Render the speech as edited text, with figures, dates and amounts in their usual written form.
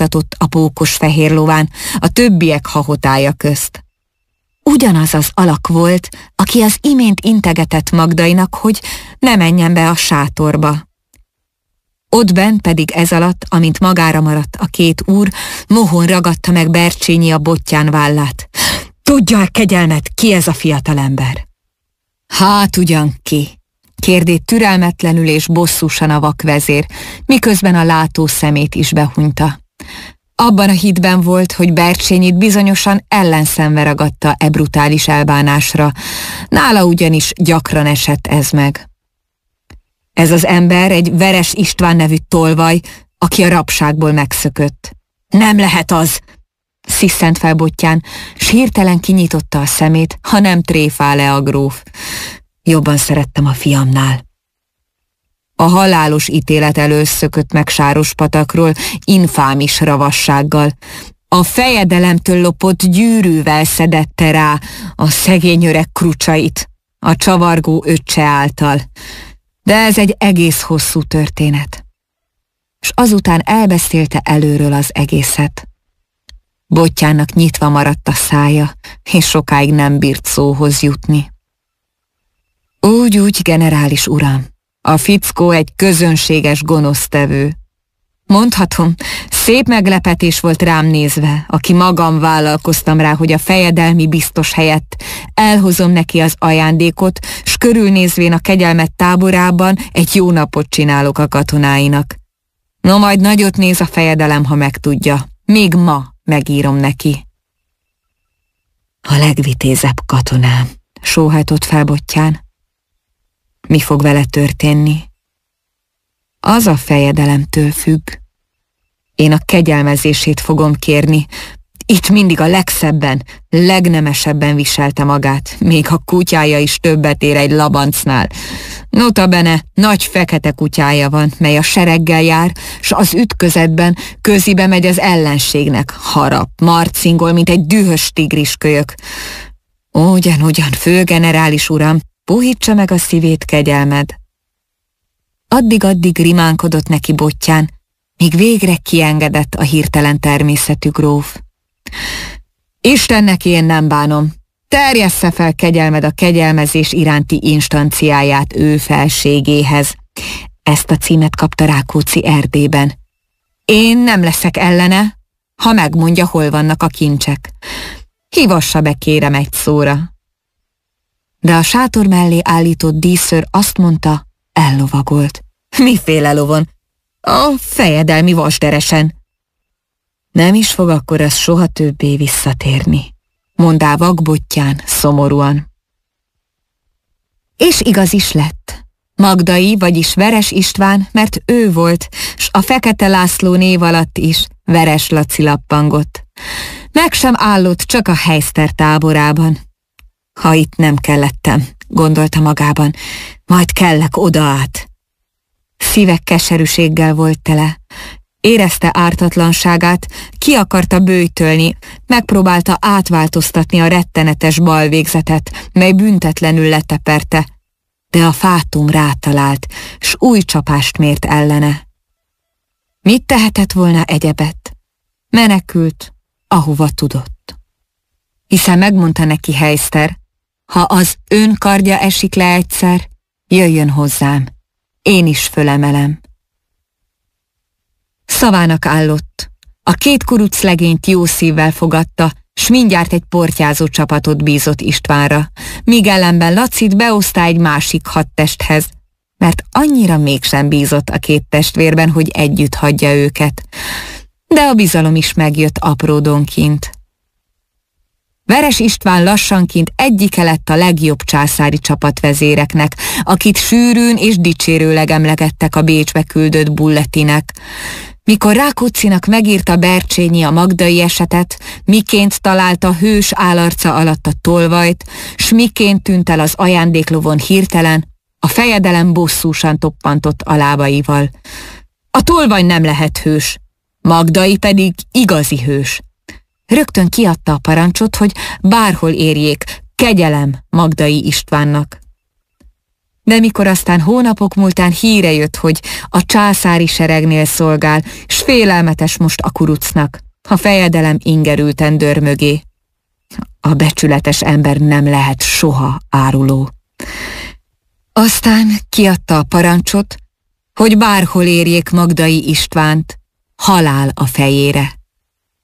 nyugtatott a pókos fehér lován, a többiek hahotája közt. Ugyanaz az alak volt, aki az imént integetett Magdainak, hogy ne menjen be a sátorba. Ott bent pedig ez alatt, amint magára maradt a két úr, mohón ragadta meg Bercsényi a bottyán vállát. Tudja, kegyelmed, ki ez a fiatalember? Hát ugyan ki? Kérdét türelmetlenül és bosszúsan a vakvezér, miközben a látó szemét is behunyta. Abban a hitben volt, hogy Bercsényit bizonyosan ellenszenve ragadta e brutális elbánásra, nála ugyanis gyakran esett ez meg. Ez az ember egy Veres István nevű tolvaj, aki a rabságból megszökött. Nem lehet az! Sziszent fel Bottyán, s hirtelen kinyitotta a szemét, ha nem tréfál-e a gróf. Jobban szerettem a fiamnál. A halálos ítélet elől szökött meg Sárospatakról infámis ravassággal. A fejedelemtől lopott gyűrűvel szedette rá a szegény öreg krucsait, a csavargó öccse által. De ez egy egész hosszú történet. S azután elbeszélte előről az egészet. Bottyának nyitva maradt a szája, és sokáig nem bírt szóhoz jutni. Úgy, generális uram, a fickó egy közönséges gonosztevő. Mondhatom, szép meglepetés volt rám nézve, aki magam vállalkoztam rá, hogy a fejedelmi biztos helyett elhozom neki az ajándékot, s körülnézvén a kegyelmet táborában egy jó napot csinálok a katonáinak. No, majd nagyot néz a fejedelem, ha megtudja. Még ma megírom neki. A legvitézebb katonám, sóhajtott fel Bottyán. Mi fog vele történni? Az a fejedelemtől függ. Én a kegyelmezését fogom kérni. Itt mindig a legszebben, legnemesebben viselte magát, még a kutyája is többet ér egy labancnál. Notabene nagy fekete kutyája van, mely a sereggel jár, s az ütközetben közibe megy az ellenségnek, harap, marcingol, mint egy dühös tigriskölyök. Ugyan, főgenerális uram, puhítsa meg a szívét, kegyelmed. Addig-addig rimánkodott neki Bottyán, míg végre kiengedett a hirtelen természetű gróf. Istennek én nem bánom, terjessze fel kegyelmed a kegyelmezés iránti instanciáját ő felségéhez. Ezt a címet kapta Rákóczi Erdélyben. Én nem leszek ellene, ha megmondja, hol vannak a kincsek. Hívassa be, kérem, egy szóra. De a sátor mellé állított díszőr azt mondta, ellovagolt. Miféle lovon? A fejedelmi vasderesen. Nem is fog akkor az soha többé visszatérni, mondá vak Bottyán szomorúan. És igaz is lett. Magdai, vagyis Veres István, mert ő volt, s a Fekete László név alatt is Veres Laci lappangott. Meg sem állott csak a Heiszter táborában. Ha itt nem kellettem, gondolta magában, majd kellek oda át. Szíve keserűséggel volt tele. Érezte ártatlanságát, ki akarta böjtölni, megpróbálta átváltoztatni a rettenetes balvégzetet, mely büntetlenül leteperte, de a fátum rátalált, s új csapást mért ellene. Mit tehetett volna egyebet? Menekült, ahova tudott. Hiszen megmondta neki Heiszter, ha az ön kardja esik le egyszer, jöjjön hozzám, én is fölemelem. Szavának állott. A két kuruc legényt jó szívvel fogadta, s mindjárt egy portyázó csapatot bízott Istvánra, míg ellenben Lacit beosztá egy másik hadtesthez, mert annyira mégsem bízott a két testvérben, hogy együtt hagyja őket. De a bizalom is megjött apródonként. Veres István lassanként egyike lett a legjobb császári csapatvezéreknek, akit sűrűn és dicsérőleg emlegettek a Bécsbe küldött bulletinek. Mikor Rákóczinak megírta Bercsényi a magdai esetet, miként találta hős állarca alatt a tolvajt, s miként tűnt el az ajándéklovon hirtelen, a fejedelem bosszúsan toppantott a lábaival. A tolvaj nem lehet hős, Magdai pedig igazi hős. Rögtön kiadta a parancsot, hogy bárhol érjék, kegyelem Magdai Istvánnak. De mikor aztán hónapok múltán híre jött, hogy a császári seregnél szolgál, s félelmetes most a kurucnak, a fejedelem ingerülten dör mögé. A becsületes ember nem lehet soha áruló. Aztán kiadta a parancsot, hogy bárhol érjék Magdai Istvánt, halál a fejére.